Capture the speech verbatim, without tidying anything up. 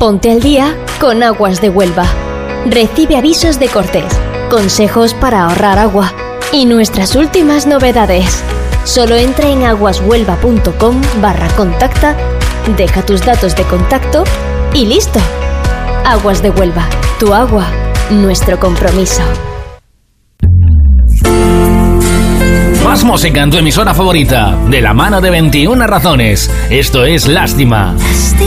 Ponte al día con Aguas de Huelva. Recibe avisos de cortes, consejos para ahorrar agua y nuestras últimas novedades. Solo entra en aguashuelva.com barra contacta, deja tus datos de contacto y listo. Aguas de Huelva, tu agua, nuestro compromiso. Más música en tu emisora favorita, de la mano de veintiuna razones. Esto es Lástima.